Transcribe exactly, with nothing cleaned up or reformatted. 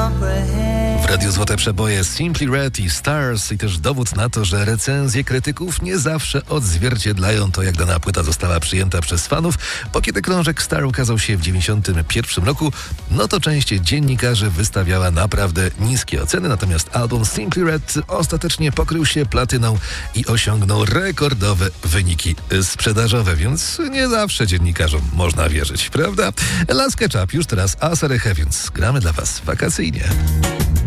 W Radiu Złote Przeboje Simply Red i Stars i też dowód na to, że recenzje krytyków nie zawsze odzwierciedlają to, jak dana płyta została przyjęta przez fanów, bo kiedy krążek Star ukazał się w dziewięćdziesiątym pierwszym roku, no to część dziennikarzy wystawiała naprawdę niskie oceny, natomiast album Simply Red ostatecznie pokrył się platyną i osiągnął rekordowe wyniki sprzedażowe, więc nie zawsze dziennikarzom można wierzyć, prawda? Last Ketchup już teraz Asareche, więc gramy dla Was wakacyjnie.